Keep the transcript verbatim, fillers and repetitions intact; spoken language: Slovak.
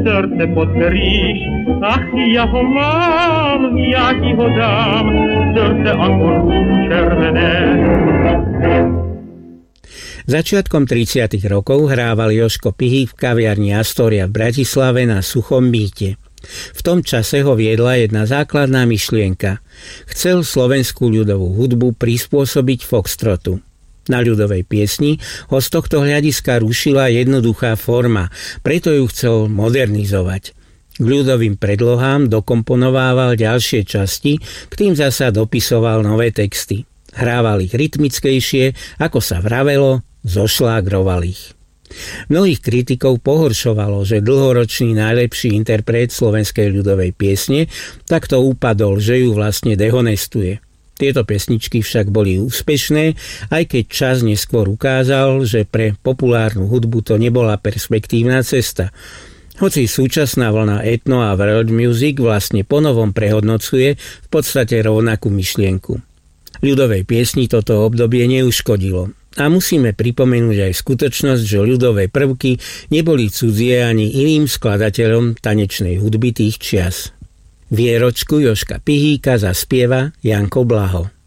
Srdce podperíš, ach, ja ho mám, ja ti ho dám, srdce ako rúžu červené. Začiatkom tridsiatych rokov hrával Jožko Pihík v kaviarni Astoria v Bratislave na Suchom Mýte. V tom čase ho viedla jedna základná myšlienka. Chcel slovenskú ľudovú hudbu prispôsobiť foxtrotu. Na ľudovej piesni ho z tohto hľadiska rušila jednoduchá forma, preto ju chcel modernizovať. K ľudovým predlohám dokomponovával ďalšie časti, k tým zasa dopisoval nové texty. Hrával ich rytmickejšie, ako sa vravelo, zošlágroval ich. Mnohých kritikov pohoršovalo, že dlhoročný najlepší interpret slovenskej ľudovej piesne takto upadol, že ju vlastne dehonestuje. Tieto pesničky však boli úspešné, aj keď čas neskôr ukázal, že pre populárnu hudbu to nebola perspektívna cesta. Hoci súčasná vlna etno a world music vlastne ponovom prehodnocuje v podstate rovnakú myšlienku. Ľudovej piesni toto obdobie neuškodilo. A musíme pripomenúť aj skutočnosť, že ľudové prvky neboli cudzie ani iným skladateľom tanečnej hudby tých čias. Vieročku Jožka Pihíka zaspieva Janko Blaho.